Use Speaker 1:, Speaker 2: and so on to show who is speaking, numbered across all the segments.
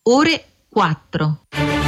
Speaker 1: ore 4.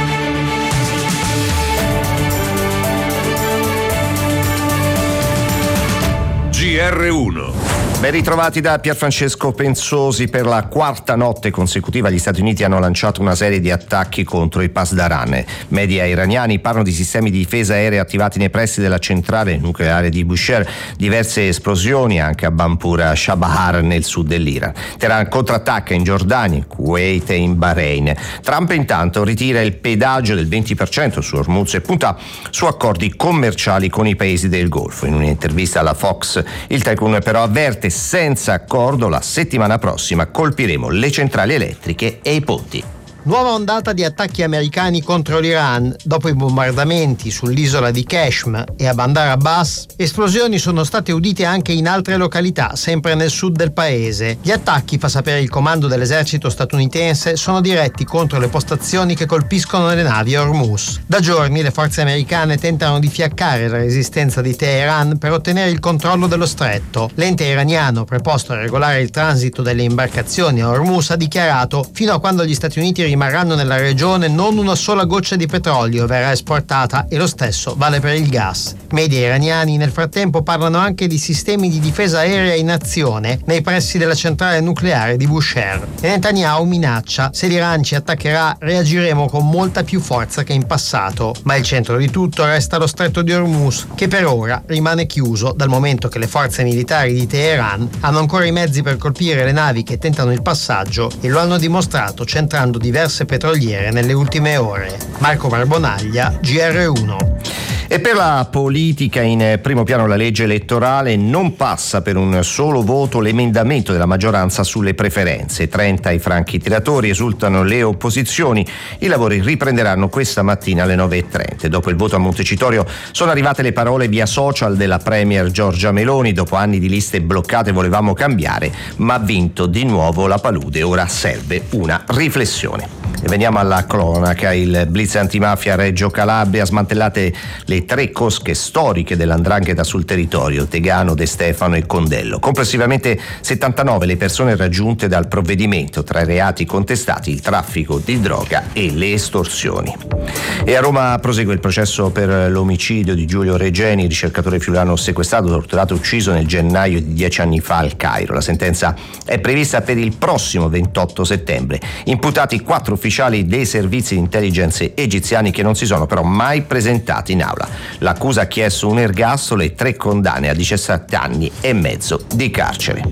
Speaker 2: GR1.
Speaker 3: Ben ritrovati da Pierfrancesco Pensosi. Per la quarta notte consecutiva gli Stati Uniti hanno lanciato una serie di attacchi contro i Pasdaran. Media iraniani parlano di sistemi di difesa aerea attivati nei pressi della centrale nucleare di Bushehr, diverse esplosioni anche a Bampura Shabahar nel sud dell'Iran. Teheran contrattacca in Giordania, Kuwait e in Bahrain. Trump intanto ritira il pedaggio del 20% su Hormuz e punta su accordi commerciali con i paesi del Golfo. In un'intervista alla Fox il tycoon però avverte: senza accordo la settimana prossima colpiremo le centrali elettriche e i ponti.
Speaker 4: Nuova ondata di attacchi americani contro l'Iran. Dopo i bombardamenti sull'isola di Qeshm e a Bandar Abbas, esplosioni sono state udite anche in altre località, sempre nel sud del paese. Gli attacchi, fa sapere il comando dell'esercito statunitense, sono diretti contro le postazioni che colpiscono le navi a Hormuz. Da giorni le forze americane tentano di fiaccare la resistenza di Teheran per ottenere il controllo dello stretto. L'ente iraniano, preposto a regolare il transito delle imbarcazioni a Hormuz, ha dichiarato: fino a quando gli Stati Uniti rimarranno nella regione non una sola goccia di petrolio verrà esportata, e lo stesso vale per il gas. Media iraniani nel frattempo parlano anche di sistemi di difesa aerea in azione nei pressi della centrale nucleare di Bushehr. E Netanyahu minaccia: se l'Iran ci attaccherà reagiremo con molta più forza che in passato. Ma il centro di tutto resta lo stretto di Hormuz, che per ora rimane chiuso dal momento che le forze militari di Teheran hanno ancora i mezzi per colpire le navi che tentano il passaggio, e lo hanno dimostrato centrando diverse petroliere nelle ultime ore. Marco Barbonaglia, GR1.
Speaker 3: E per la politica in primo piano la legge elettorale. Non passa per un solo voto l'emendamento della maggioranza sulle preferenze. 30 i franchi tiratori, esultano le opposizioni. I lavori riprenderanno questa mattina alle 9:30. Dopo il voto a Montecitorio sono arrivate le parole via social della premier Giorgia Meloni: dopo anni di liste bloccate volevamo cambiare, ma ha vinto di nuovo la palude, ora serve una riflessione. E veniamo alla cronaca. Il blitz antimafia a Reggio Calabria, smantellate le 3 cosche storiche dell''ndrangheta sul territorio: Tegano, De Stefano e Condello. Complessivamente 79 le persone raggiunte dal provvedimento, tra i reati contestati il traffico di droga e le estorsioni. E a Roma prosegue il processo per l'omicidio di Giulio Regeni, ricercatore friulano sequestrato, torturato e ucciso nel gennaio di 10 anni fa al Cairo. La sentenza è prevista per il prossimo 28 settembre. Imputati 4 ufficiali dei servizi di intelligence egiziani che non si sono però mai presentati in aula. L'accusa ha chiesto un ergastolo e 3 condanne a 17 anni e mezzo di carcere.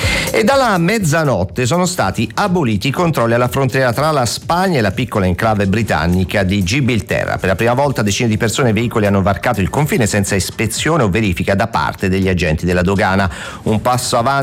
Speaker 3: E dalla mezzanotte sono stati aboliti i controlli alla frontiera tra la Spagna e la piccola enclave britannica di Gibilterra. Per la prima volta decine di persone e veicoli hanno varcato il confine senza ispezione o verifica da parte degli agenti della dogana. Un passo avanti